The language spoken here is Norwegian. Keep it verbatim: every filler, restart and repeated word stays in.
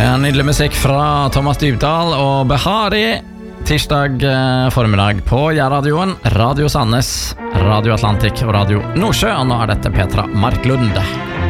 Nydelig musikk fra Thomas Dybdahl og Behari. Tirsdag eh, formiddag på Jærradioen, Radio Sandnes, Radio Atlantik og Radio Nordsjø. Og nå er dette Petra Marklund.